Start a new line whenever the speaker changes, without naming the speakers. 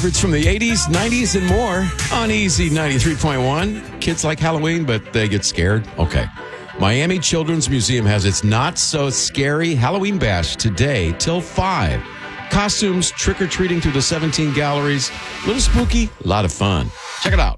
favorites from the 80s, 90s, and more on Easy 93.1. Kids like Halloween, but they get scared. Okay. Miami Children's Museum has its not-so-scary Halloween bash today till 5. Costumes, trick-or-treating through the 17 galleries. A little spooky, a lot of fun. Check it out.